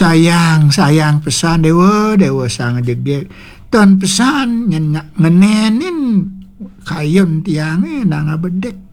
sayang pesan dewa sang jege ton pesan ngenenin kayun tiangnya nang bedek